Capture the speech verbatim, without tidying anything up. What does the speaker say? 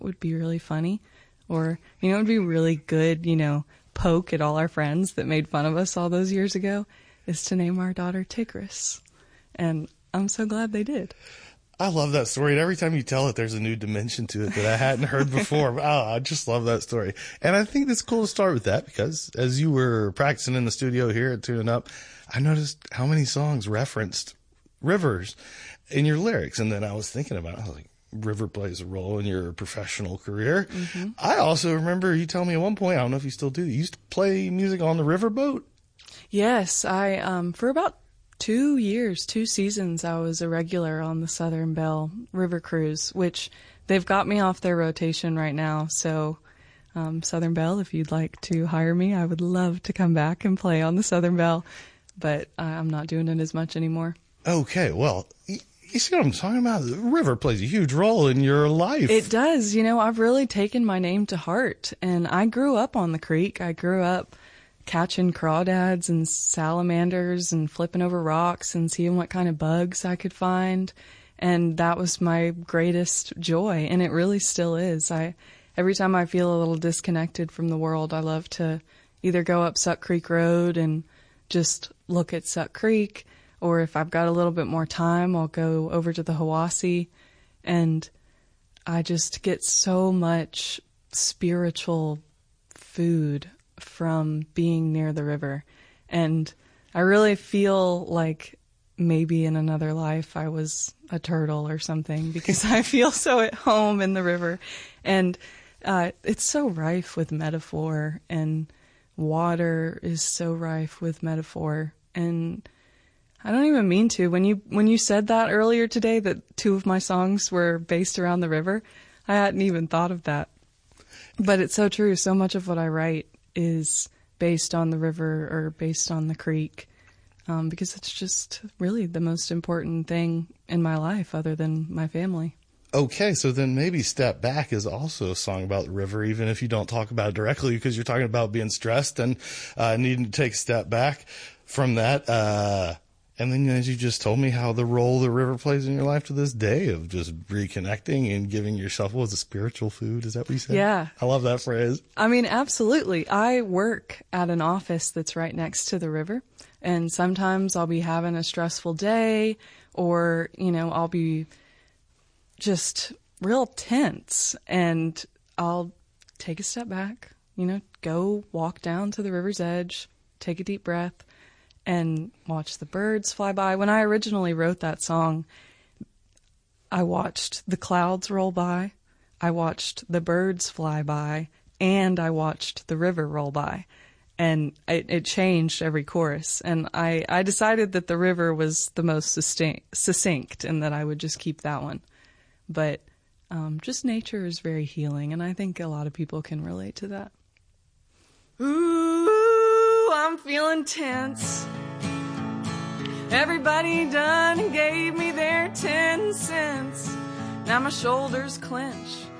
would be really funny. Or, you know, it would be really good, you know, poke at all our friends that made fun of us all those years ago, is to name our daughter Tigris. And I'm so glad they did. I love that story. And every time you tell it, there's a new dimension to it that I hadn't heard before. Oh, I just love that story. And I think it's cool to start with that because as you were practicing in the studio here at Tuning Up, I noticed how many songs referenced rivers in your lyrics. And then I was thinking about it. I was like, river plays a role in your professional career. Mm-hmm. I also remember you telling me at one point, I don't know if you still do, you used to play music on the riverboat? Yes. I, um, for about two years, two seasons, I was a regular on the Southern Belle River Cruise, which they've got me off their rotation right now. So, um, Southern Belle, if you'd like to hire me, I would love to come back and play on the Southern Belle, but uh, I'm not doing it as much anymore. Okay. Well, you see what I'm talking about? The river plays a huge role in your life. It does. You know, I've really taken my name to heart, and I grew up on the creek. I grew up catching crawdads and salamanders and flipping over rocks and seeing what kind of bugs I could find. And that was my greatest joy. And it really still is. I, every time I feel a little disconnected from the world, I love to either go up Suck Creek Road and just look at Suck Creek, or if I've got a little bit more time, I'll go over to the Hiwassee. And I just get so much spiritual food from being near the river. And I really feel like maybe in another life I was a turtle or something because I feel so at home in the river. And uh, it's so rife with metaphor, and water is so rife with metaphor. And I don't even mean to. When you when you said that earlier today, that two of my songs were based around the river, I hadn't even thought of that. But it's so true. So much of what I write is based on the river or based on the creek, um, because it's just really the most important thing in my life other than my family. Okay, so then maybe Step Back is also a song about the river, even if you don't talk about it directly, because you're talking about being stressed and uh, needing to take a step back from that. Uh, and then as you just told me how the role the river plays in your life to this day of just reconnecting and giving yourself, what was it, spiritual food? Is that what you said? Yeah. I love that phrase. I mean, absolutely. I work at an office that's right next to the river. And sometimes I'll be having a stressful day, or, you know, I'll be just real tense, and I'll take a step back, you know, go walk down to the river's edge, take a deep breath, and watch the birds fly by. When I originally wrote that song, I watched the clouds roll by, I watched the birds fly by, and I watched the river roll by. And it, it changed every chorus. And I, I decided that the river was the most succinct, succinct and that I would just keep that one. But um, just nature is very healing, and I think a lot of people can relate to that. Ooh, I'm feeling tense. Everybody done and gave me their ten cents. Now my shoulders clench